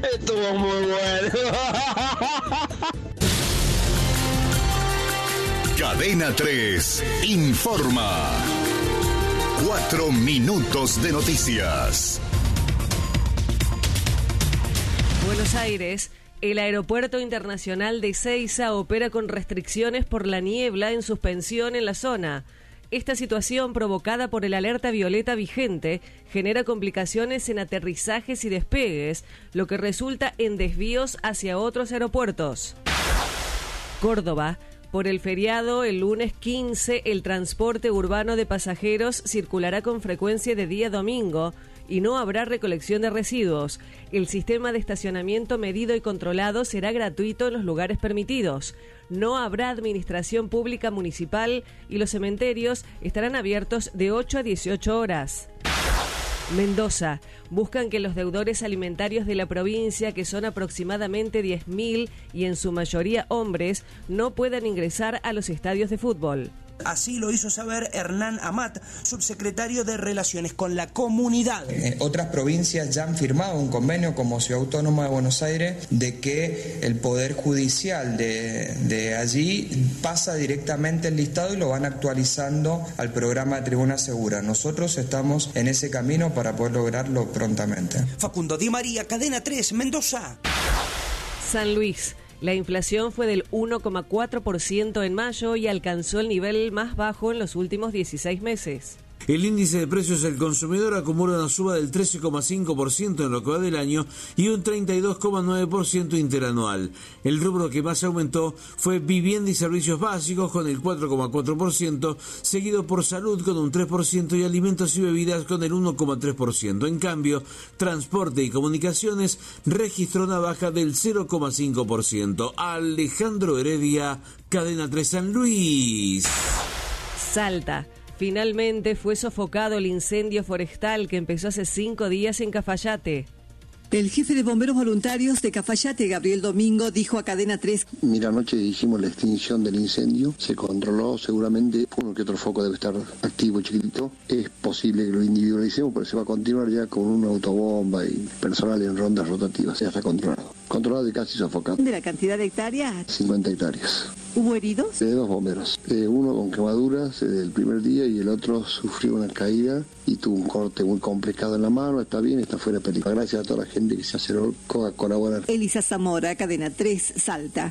Estuvo muy bueno. Cadena 3 informa. 4 minutos de noticias. Buenos Aires. El Aeropuerto Internacional de Ezeiza opera con restricciones por la niebla en suspensión en la zona. Esta situación, provocada por el alerta violeta vigente, genera complicaciones en aterrizajes y despegues, lo que resulta en desvíos hacia otros aeropuertos. Córdoba. Por el feriado, el lunes 15, el transporte urbano de pasajeros circulará con frecuencia de día domingo y no habrá recolección de residuos. El sistema de estacionamiento medido y controlado será gratuito en los lugares permitidos. No habrá administración pública municipal y los cementerios estarán abiertos de 8 a 18 horas. Mendoza. Buscan que los deudores alimentarios de la provincia, que son aproximadamente 10.000 y en su mayoría hombres, no puedan ingresar a los estadios de fútbol. Así lo hizo saber Hernán Amat, subsecretario de Relaciones con la Comunidad. Otras provincias ya han firmado un convenio como Ciudad Autónoma de Buenos Aires de que el Poder Judicial de allí pasa directamente el listado y lo van actualizando al programa de Tribuna Segura. Nosotros estamos en ese camino para poder lograrlo prontamente. Facundo Di María, Cadena 3, Mendoza. San Luis. La inflación fue del 1,4% en mayo y alcanzó el nivel más bajo en los últimos 16 meses. El índice de precios del consumidor acumula una suba del 13,5% en lo que va del año y un 32,9% interanual. El rubro que más aumentó fue vivienda y servicios básicos con el 4,4%, seguido por salud con un 3% y alimentos y bebidas con el 1,3%. En cambio, transporte y comunicaciones registró una baja del 0,5%. Alejandro Heredia, Cadena 3 San Luis. Salta. Finalmente fue sofocado el incendio forestal que empezó hace 5 días en Cafayate. El jefe de bomberos voluntarios de Cafayate, Gabriel Domingo, dijo a Cadena 3: Mira, anoche hicimos la extinción del incendio, se controló, seguramente uno que otro foco debe estar activo, chiquitito. Es posible que lo individualicemos, pero se va a continuar ya con una autobomba y personal en rondas rotativas. Ya está controlado. Controlado y casi sofocado. ¿De la cantidad de hectáreas? 50 hectáreas. ¿Hubo heridos? De 2 bomberos. Uno con quemaduras el primer día y el otro sufrió una caída y tuvo un corte muy complicado en la mano. Está bien, está fuera de peligro. Gracias a toda la gente que se acercó a colaborar. Elisa Zamora, Cadena 3, Salta.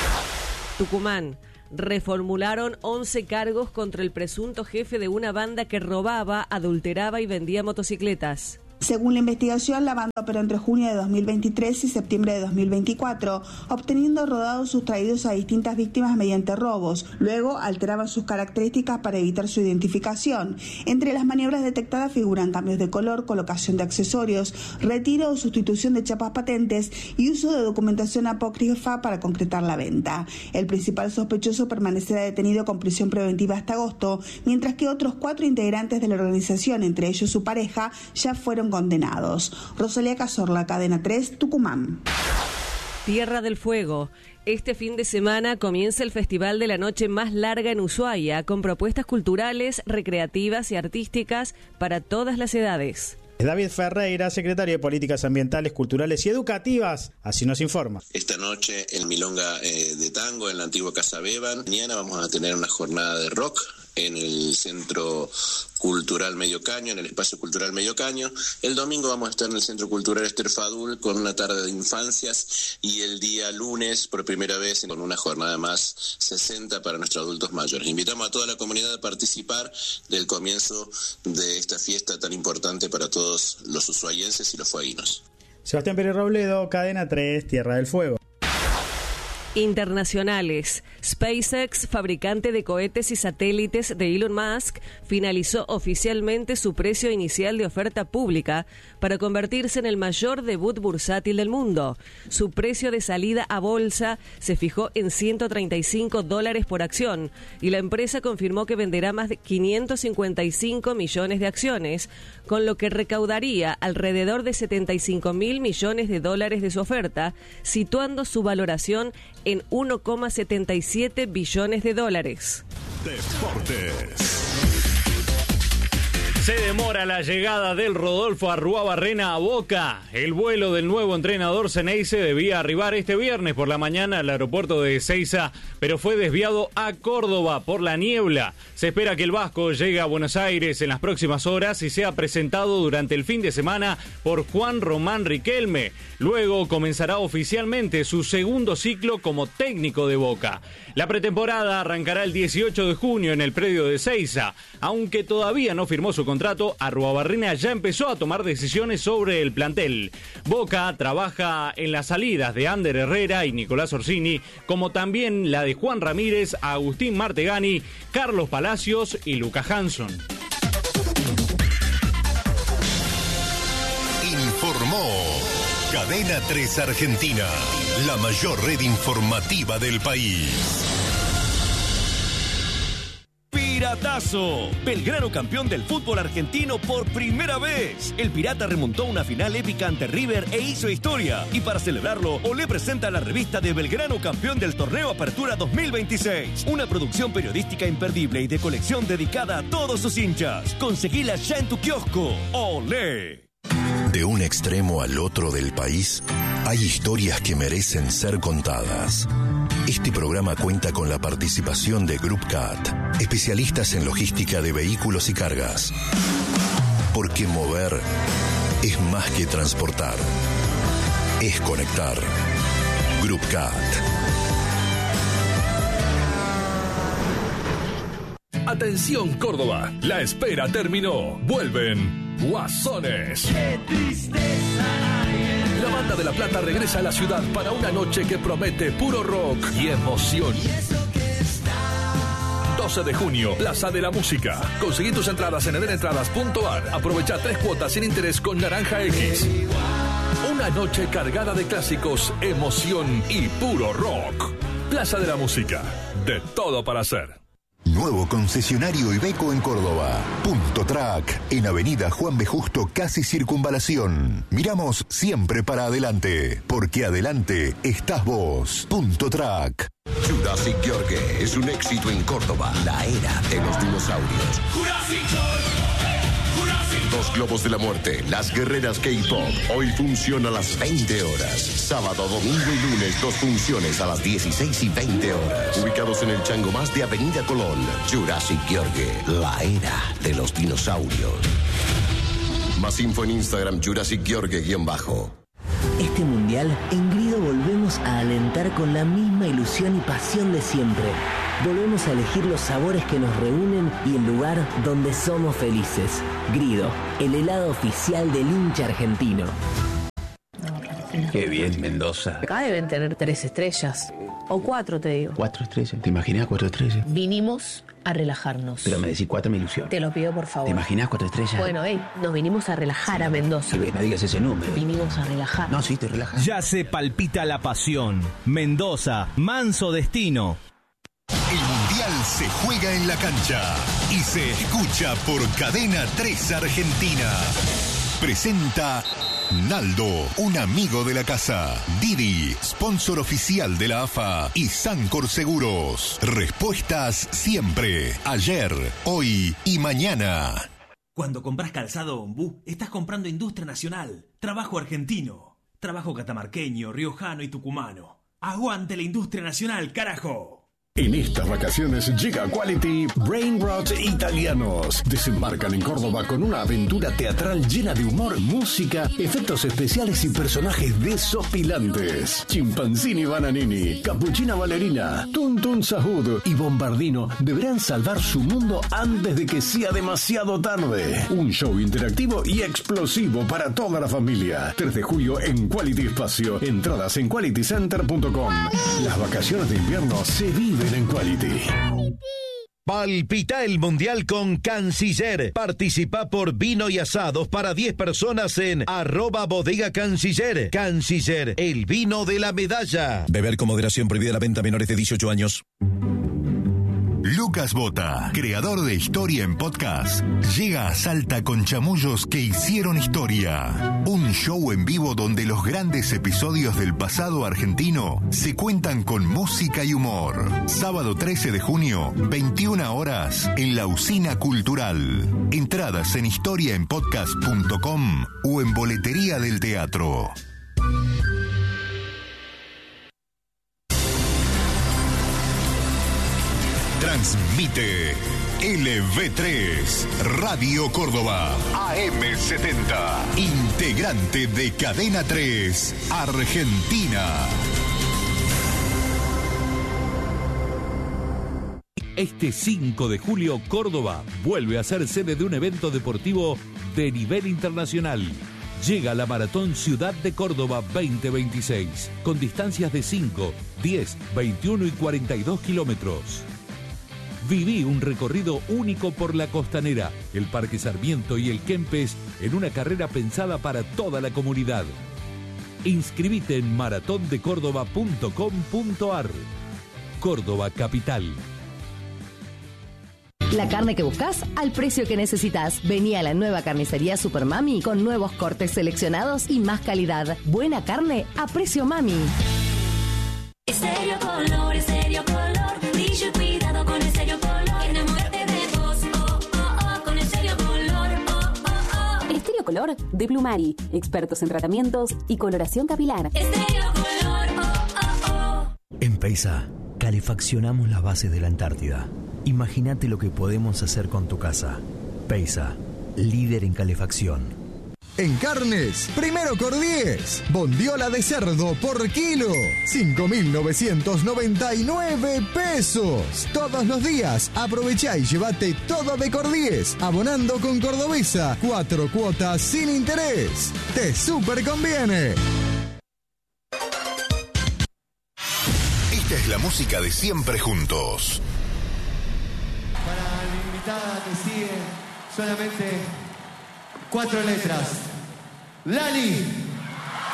Tucumán. Reformularon 11 cargos contra el presunto jefe de una banda que robaba, adulteraba y vendía motocicletas. Según la investigación, la banda operó entre junio de 2023 y septiembre de 2024, obteniendo rodados sustraídos a distintas víctimas mediante robos. Luego alteraban sus características para evitar su identificación. Entre las maniobras detectadas figuran cambios de color, colocación de accesorios, retiro o sustitución de chapas patentes y uso de documentación apócrifa para concretar la venta. El principal sospechoso permanecerá detenido con prisión preventiva hasta agosto, mientras que otros 4 integrantes de la organización, entre ellos su pareja, ya fueron condenados. Rosalía Cazorla, Cadena 3, Tucumán. Tierra del Fuego. Este fin de semana comienza el Festival de la Noche más larga en Ushuaia, con propuestas culturales, recreativas y artísticas para todas las edades. David Ferreira, secretario de Políticas Ambientales, Culturales y Educativas, así nos informa. Esta noche en Milonga de Tango, en la antigua Casa Beban. Mañana vamos a tener una jornada de rock en el Centro Cultural Medio Caño, en el Espacio Cultural Medio Caño. El domingo vamos a estar en el Centro Cultural Ester Fadul con una tarde de infancias y el día lunes, por primera vez, con una jornada más 60 para nuestros adultos mayores. Invitamos a toda la comunidad a participar del comienzo de esta fiesta tan importante para todos los ushuaienses y los fueguinos. Sebastián Pérez Robledo, Cadena 3, Tierra del Fuego. Internacionales. SpaceX, fabricante de cohetes y satélites de Elon Musk, finalizó oficialmente su precio inicial de oferta pública para convertirse en el mayor debut bursátil del mundo. Su precio de salida a bolsa se fijó en $135 por acción y la empresa confirmó que venderá más de 555 millones de acciones, con lo que recaudaría alrededor de $75.000 millones de su oferta, situando su valoración en $1,77 billones. Deportes. Se demora la llegada del Rodolfo Arruabarrena a Boca. El vuelo del nuevo entrenador Ceneice debía arribar este viernes por la mañana al aeropuerto de Ezeiza, pero fue desviado a Córdoba por la niebla. Se espera que el vasco llegue a Buenos Aires en las próximas horas y sea presentado durante el fin de semana por Juan Román Riquelme. Luego comenzará oficialmente su segundo ciclo como técnico de Boca. La pretemporada arrancará el 18 de junio en el predio de Ezeiza. Aunque todavía no firmó su contrato, Arruabarrena ya empezó a tomar decisiones sobre el plantel. Boca trabaja en las salidas de Ander Herrera y Nicolás Orsini, como también la de Juan Ramírez, Agustín Martegani, Carlos Palacios y Lucas Hanson. Informó Cadena 3 Argentina, la mayor red informativa del país. Piratazo. Belgrano campeón del fútbol argentino por primera vez. El Pirata remontó una final épica ante River e hizo historia. Y para celebrarlo, Olé presenta la revista de Belgrano campeón del torneo Apertura 2026. Una producción periodística imperdible y de colección dedicada a todos sus hinchas. Conseguila ya en tu kiosco. Olé. De un extremo al otro del país, hay historias que merecen ser contadas. Este programa cuenta con la participación de Group CAT, especialistas en logística de vehículos y cargas. Porque mover es más que transportar, es conectar. Group CAT. Atención Córdoba, la espera terminó. Vuelven Guasones. ¡Qué tristeza! La Banda de La Plata regresa a la ciudad para una noche que promete puro rock y emoción. 12 de junio, Plaza de la Música. Conseguí tus entradas en edenentradas.ar. Aprovecha 3 cuotas sin interés con Naranja X. Una noche cargada de clásicos, emoción y puro rock. Plaza de la Música. De todo para hacer. Nuevo concesionario Iveco en Córdoba. Punto Track, en Avenida Juan B. Justo, casi Circunvalación. Miramos siempre para adelante, porque adelante estás vos. Punto Track. Jurassic Yorke es un éxito en Córdoba. La era de los dinosaurios. Dos globos de la muerte, las guerreras K-Pop. Hoy funciona a las 20 horas. Sábado, domingo y lunes, 2 funciones a las 16 y 20 horas. Ubicados en el Chango Más de Avenida Colón. Jurassic Yorke, la era de los dinosaurios. Más info en Instagram, Jurassic Yorke _. Este mundial, en Grido volvemos a alentar con la misma ilusión y pasión de siempre. Volvemos a elegir los sabores que nos reúnen y el lugar donde somos felices. Grido, el helado oficial del hincha argentino. Qué bien, Mendoza. Acá deben tener 3 estrellas. O 4, te digo. 4 estrellas. ¿Te imaginas 4 estrellas? Vinimos a relajarnos. Pero me decís 4 me ilusión. Te lo pido, por favor. ¿Te imaginas 4 estrellas? Bueno, nos vinimos a relajar a Mendoza. No digas ese número. Vinimos a relajar. No, sí, te relajas. Ya se palpita la pasión. Mendoza, manso destino. El Mundial se juega en la cancha y se escucha por Cadena 3 Argentina. Presenta Naldo, un amigo de la casa. Didi, sponsor oficial de la AFA y Sancor Seguros. Respuestas siempre, ayer, hoy y mañana. Cuando compras calzado Ombú, estás comprando industria nacional, trabajo argentino, trabajo catamarqueño, riojano y tucumano. ¡Aguante la industria nacional, carajo! En estas vacaciones llega Quality Brain Rot Italianos. Desembarcan en Córdoba con una aventura teatral llena de humor, música, efectos especiales y personajes desopilantes. Chimpanzini Bananini, Capuchina Ballerina, Tuntun Sahud y Bombardino deberán salvar su mundo antes de que sea demasiado tarde. Un show interactivo y explosivo para toda la familia. 3 de julio en Quality Espacio. Entradas en qualitycenter.com. Las vacaciones de invierno se viven en Quality. Palpita el Mundial con Canciller. Participa por vino y asados para 10 personas en @bodega Canciller. Canciller, el vino de la medalla. Beber con moderación, prohibida la venta a menores de 18 años. Lucas Bota, creador de Historia en Podcast, llega a Salta con chamullos que hicieron historia. Un show en vivo donde los grandes episodios del pasado argentino se cuentan con música y humor. Sábado 13 de junio, 21 horas, en la Usina Cultural. Entradas en historiaenpodcast.com o en Boletería del Teatro. Transmite LV3, Radio Córdoba, AM70, integrante de Cadena 3, Argentina. Este 5 de julio, Córdoba vuelve a ser sede de un evento deportivo de nivel internacional. Llega la Maratón Ciudad de Córdoba 2026, con distancias de 5, 10, 21 y 42 kilómetros. Viví un recorrido único por la Costanera, el Parque Sarmiento y el Kempes en una carrera pensada para toda la comunidad. Inscribite en maratondecórdoba.com.ar. Córdoba Capital. La carne que buscas al precio que necesitas. Vení a la nueva carnicería Super Mami con nuevos cortes seleccionados y más calidad. Buena carne a precio Mami. Estéreo Color, Estéreo Color. Brillo y cuidado con Estéreo Color. Enamórate de vos, oh, oh, oh, con Estéreo Color, oh, oh, oh. Estéreo Color de Plumari. Expertos en tratamientos y coloración capilar. Estéreo Color, oh, oh, oh. En Peisa, calefaccionamos las bases de la Antártida. Imagínate lo que podemos hacer con tu casa. Peisa, líder en calefacción. En carnes, primero Cordies. Bondiola de cerdo por kilo, 5.999 pesos. Todos los días, aprovechá y llévate todo de Cordies, abonando con Cordobesa, 4 cuotas sin interés. ¡Te súper conviene! Esta es la música de Siempre Juntos. Para la invitada que sigue, solamente 4 letras. Lali.